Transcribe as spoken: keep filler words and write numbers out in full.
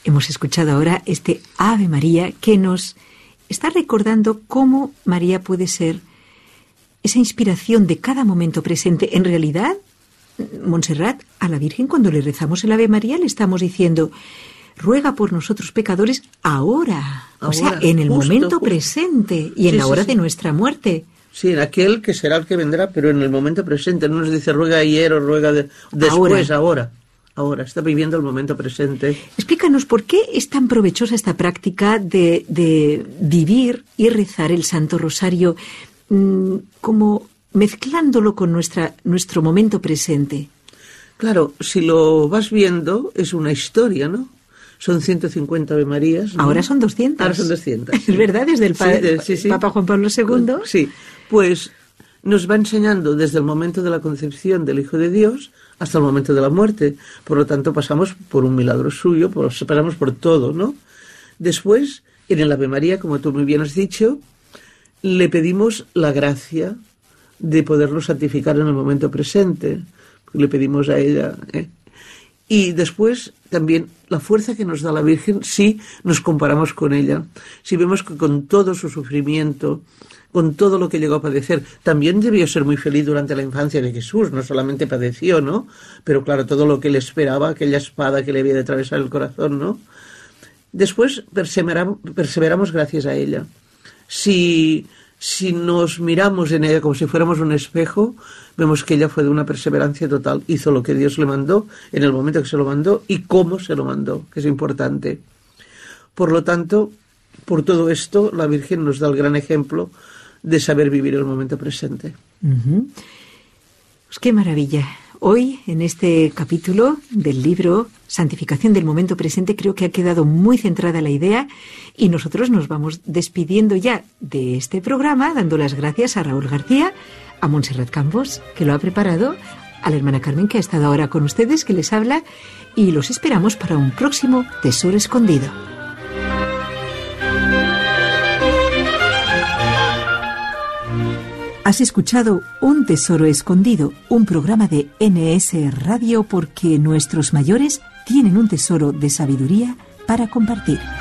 Hemos escuchado ahora este Ave María que nos está recordando cómo María puede ser esa inspiración de cada momento presente. En realidad, Montserrat, a la Virgen cuando le rezamos el Ave María le estamos diciendo: ruega por nosotros pecadores ahora, ahora o sea, en el justo, momento justo. presente y en sí, la hora sí, sí. de nuestra muerte. Sí, en aquel que será el que vendrá, pero en el momento presente. No nos dice ruega ayer o ruega de, después, ahora. ahora. Ahora, está viviendo el momento presente. Explícanos por qué es tan provechosa esta práctica de, de vivir y rezar el Santo Rosario mmm, como mezclándolo con nuestra, nuestro momento presente. Claro, si lo vas viendo, es una historia, ¿no? Son ciento cincuenta Ave Marías, ¿no? Ahora son doscientas. Ahora son doscientas. Es verdad, desde el pa- sí, de, sí, sí. Papa Juan Pablo segundo. Sí, pues nos va enseñando desde el momento de la concepción del Hijo de Dios hasta el momento de la muerte. Por lo tanto, pasamos por un milagro suyo, por, pasamos por todo, ¿no? Después, en el Ave María, como tú muy bien has dicho, le pedimos la gracia de poderlo santificar en el momento presente. Le pedimos a ella, ¿eh? Y después también la fuerza que nos da la Virgen si nos comparamos con ella. Si vemos que con todo su sufrimiento, con todo lo que llegó a padecer, también debió ser muy feliz durante la infancia de Jesús, no solamente padeció, ¿no? Pero claro, todo lo que le esperaba, aquella espada que le había de atravesar el corazón, ¿no? Después perseveramos, perseveramos gracias a ella. Si, si nos miramos en ella como si fuéramos un espejo, vemos que ella fue de una perseverancia total. Hizo lo que Dios le mandó en el momento que se lo mandó y cómo se lo mandó, que es importante. Por lo tanto, por todo esto, la Virgen nos da el gran ejemplo de saber vivir el momento presente. Uh-huh. Pues qué maravilla. Hoy, en este capítulo del libro Santificación del Momento Presente, creo que ha quedado muy centrada la idea y nosotros nos vamos despidiendo ya de este programa, dando las gracias a Raúl García, a Montserrat Campos, que lo ha preparado, a la hermana Carmen, que ha estado ahora con ustedes, que les habla, y los esperamos para un próximo Tesoro Escondido. Has escuchado Un Tesoro Escondido, un programa de N S Radio, porque nuestros mayores tienen un tesoro de sabiduría para compartir.